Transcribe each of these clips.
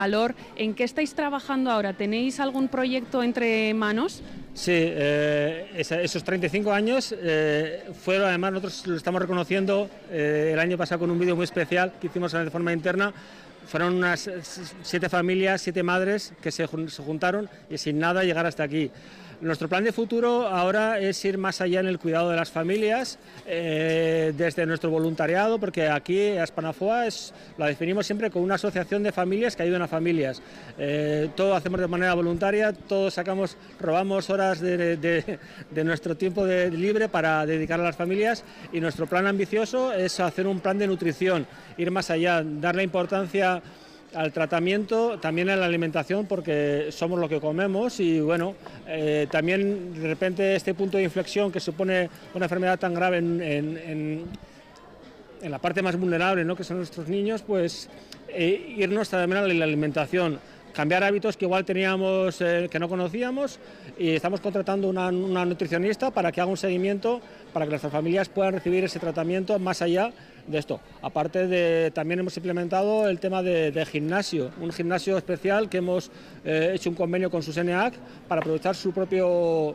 Alor, ¿en qué estáis trabajando ahora? ¿Tenéis algún proyecto entre manos? Sí, esos 35 años fueron, además nosotros lo estamos reconociendo el año pasado con un vídeo muy especial que hicimos de forma interna. Fueron unas 7 familias, 7 madres que se juntaron y sin nada llegar hasta aquí. Nuestro plan de futuro ahora es ir más allá en el cuidado de las familias, desde nuestro voluntariado, porque aquí Aspanafoa la definimos siempre como una asociación de familias que ayudan a familias. Todo hacemos de manera voluntaria, todos robamos horas de nuestro tiempo libre para dedicar a las familias, y nuestro plan ambicioso es hacer un plan de nutrición, ir más allá, darle importancia al tratamiento, también a la alimentación, porque somos lo que comemos, y bueno, también de repente este punto de inflexión que supone una enfermedad tan grave en la parte más vulnerable, ¿no?, que son nuestros niños, pues irnos también a la alimentación, cambiar hábitos que igual teníamos que no conocíamos, y estamos contratando una nutricionista para que haga un seguimiento para que nuestras familias puedan recibir ese tratamiento más allá de esto. Aparte también hemos implementado el tema de gimnasio, un gimnasio especial que hemos hecho un convenio con Suseneac para aprovechar su propio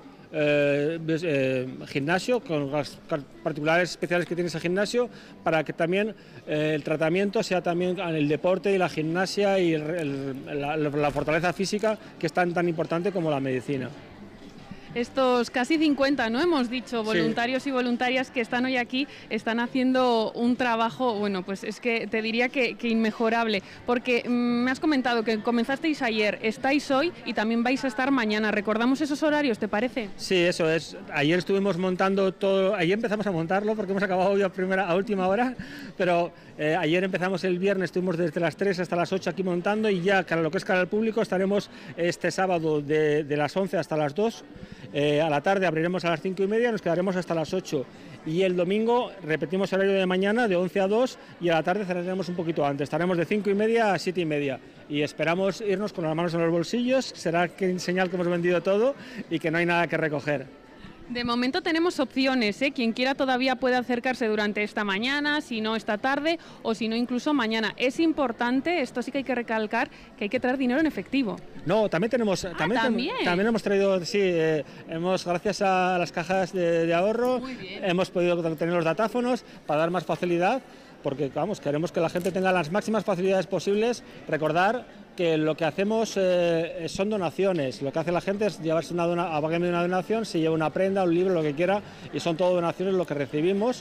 gimnasio, con las particulares especiales que tiene ese gimnasio, para que también el tratamiento sea también el deporte y la gimnasia y la fortaleza física, que es tan importante como la medicina. Estos casi 50, ¿no?, hemos dicho, voluntarios sí, y voluntarias que están hoy aquí, están haciendo un trabajo, bueno, pues es que te diría que inmejorable, porque me has comentado que comenzasteis ayer, estáis hoy y también vais a estar mañana. ¿Recordamos esos horarios, te parece? Sí, eso es. Ayer estuvimos montando todo, ayer empezamos a montarlo porque hemos acabado hoy a última hora, pero ayer empezamos el viernes, estuvimos desde las 3 hasta las 8 aquí montando, y ya lo que es cara al público estaremos este sábado de las 11 hasta las 2. A la tarde abriremos a las 5:30, nos quedaremos hasta las 8, y el domingo repetimos el horario de mañana de 11 a 2, y a la tarde cerraremos un poquito antes, estaremos de 5:30 a 7:30, y esperamos irnos con las manos en los bolsillos. Será señal que hemos vendido todo y que no hay nada que recoger. De momento tenemos opciones, ¿eh? Quien quiera todavía puede acercarse durante esta mañana, si no esta tarde, o si no incluso mañana. Es importante, esto sí que hay que recalcar, que hay que traer dinero en efectivo. No, también tenemos, también hemos traído, sí, gracias a las cajas de ahorro, hemos podido tener los datáfonos para dar más facilidad, porque vamos, queremos que la gente tenga las máximas facilidades posibles. Recordar que lo que hacemos son donaciones. Lo que hace la gente es llevarse a cambio de una donación, se lleva una prenda, un libro, lo que quiera, y son todo donaciones lo que recibimos.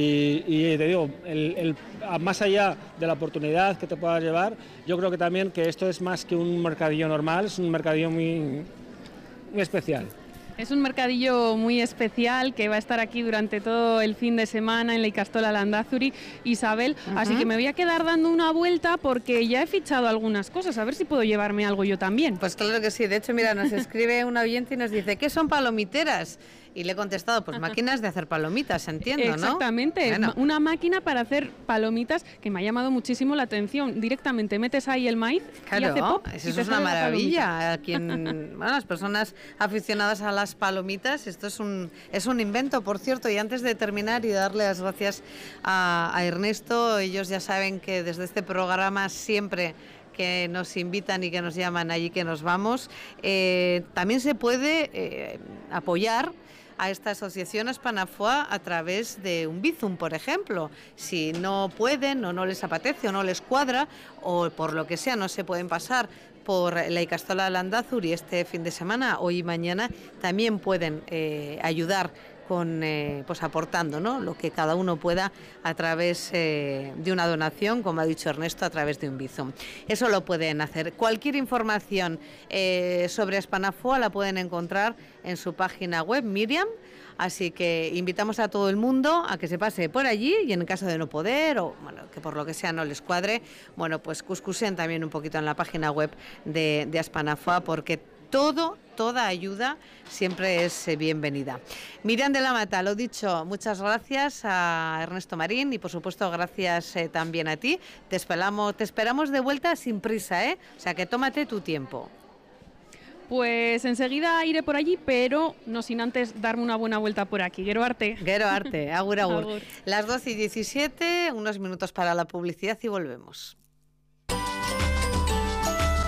Y te digo, más allá de la oportunidad que te puedas llevar, yo creo que también que esto es más que un mercadillo normal, es un mercadillo muy especial. Es un mercadillo muy especial que va a estar aquí durante todo el fin de semana en la Ikastola Landazuri, Isabel, así que me voy a quedar dando una vuelta porque ya he fichado algunas cosas, a ver si puedo llevarme algo yo también. Pues claro que sí, de hecho mira, nos escribe una oyente y nos dice, ¿qué son palomiteras? Y le he contestado, pues máquinas de hacer palomitas, entiendo, ¿no? Exactamente, bueno, una máquina para hacer palomitas que me ha llamado muchísimo la atención. Directamente metes ahí el maíz, claro, y hace pop, eso es una maravilla. Las personas aficionadas a las palomitas, esto es un invento, por cierto. Y antes de terminar y darle las gracias a Ernesto, ellos ya saben que desde este programa siempre que nos invitan y que nos llaman allí que nos vamos, también se puede apoyar a esta asociación Aspanafoa a través de un Bizum, por ejemplo. Si no pueden o no les apetece o no les cuadra, o por lo que sea no se pueden pasar por la Ikastola Landazuri este fin de semana, hoy y mañana, también pueden ayudar con pues aportando, ¿no?, lo que cada uno pueda a través de una donación, como ha dicho Ernesto, a través de un Bizum. Eso lo pueden hacer. Cualquier información sobre Aspanafoa la pueden encontrar en su página web, Miriam. Así que invitamos a todo el mundo a que se pase por allí, y en el caso de no poder o bueno, que por lo que sea no les cuadre, bueno, pues cuscusen también un poquito en la página web de Aspanafoa, porque toda ayuda siempre es bienvenida. Miriam de la Mata, lo dicho, muchas gracias a Ernesto Marín y por supuesto gracias también a ti. Te esperamos de vuelta sin prisa, o sea que tómate tu tiempo. Pues enseguida iré por allí, pero no sin antes darme una buena vuelta por aquí. Gero arte. Agur, agur. Las 12:17, unos minutos para la publicidad y volvemos.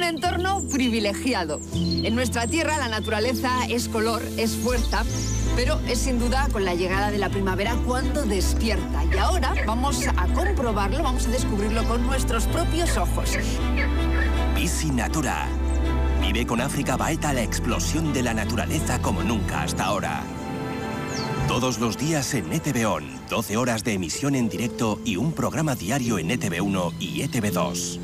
entorno privilegiado. En nuestra tierra la naturaleza es color, es fuerza, pero es sin duda con la llegada de la primavera cuando despierta. Y ahora vamos a comprobarlo, vamos a descubrirlo con nuestros propios ojos. Bici Natura. Vive con África Baeta la explosión de la naturaleza como nunca hasta ahora. Todos los días en ETV ON, 12 horas de emisión en directo y un programa diario en ETV1 y ETV2.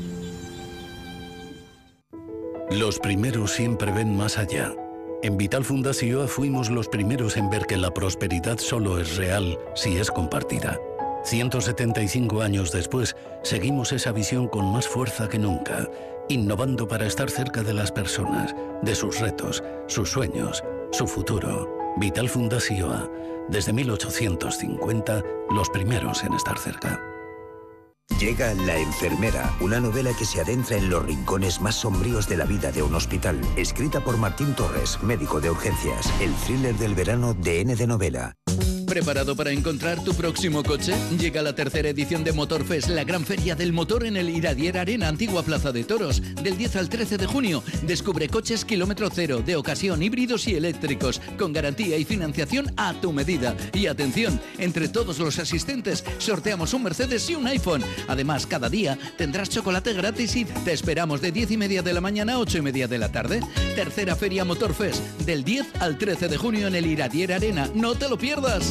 Los primeros siempre ven más allá. En Vital Fundació fuimos los primeros en ver que la prosperidad solo es real si es compartida. 175 años después, seguimos esa visión con más fuerza que nunca, innovando para estar cerca de las personas, de sus retos, sus sueños, su futuro. Vital Fundació, desde 1850, los primeros en estar cerca. Llega La enfermera, una novela que se adentra en los rincones más sombríos de la vida de un hospital. Escrita por Martín Torres, médico de urgencias. El thriller del verano de N de Novela. ¿Preparado para encontrar tu próximo coche? Llega la tercera edición de Motorfest, la gran feria del motor en el Iradier Arena, antigua Plaza de Toros. Del 10 al 13 de junio, descubre coches kilómetro cero, de ocasión, híbridos y eléctricos, con garantía y financiación a tu medida. Y atención, entre todos los asistentes, sorteamos un Mercedes y un iPhone. Además, cada día tendrás chocolate gratis y te esperamos de 10:30 de la mañana a 8:30 de la tarde. Tercera feria Motorfest, del 10 al 13 de junio en el Iradier Arena. ¡No te lo pierdas!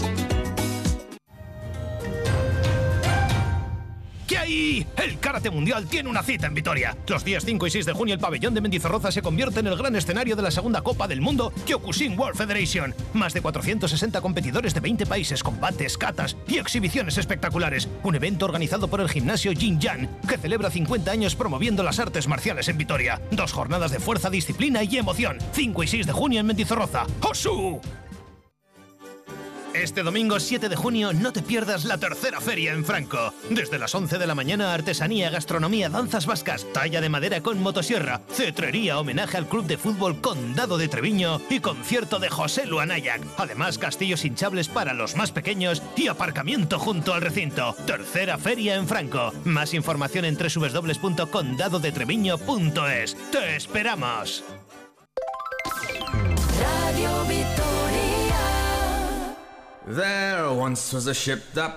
¿Qué hay? El Karate Mundial tiene una cita en Vitoria. Los días 5 y 6 de junio el pabellón de Mendizorroza se convierte en el gran escenario de la segunda Copa del Mundo Kyokushin World Federation. Más de 460 competidores de 20 países, combates, katas y exhibiciones espectaculares. Un evento organizado por el gimnasio Jin Yang, que celebra 50 años promoviendo las artes marciales en Vitoria. 2 jornadas de fuerza, disciplina y emoción. 5 y 6 de junio en Mendizorroza. ¡Osu! Este domingo 7 de junio no te pierdas la tercera feria en Franco. Desde las 11 de la mañana, artesanía, gastronomía, danzas vascas, talla de madera con motosierra, cetrería, homenaje al Club de Fútbol Condado de Treviño y concierto de José Luanayac. Además, castillos hinchables para los más pequeños y aparcamiento junto al recinto. Tercera feria en Franco. Más información en www.condadodetreviño.es. ¡Te esperamos! Radio Vitoria. There once was a ship that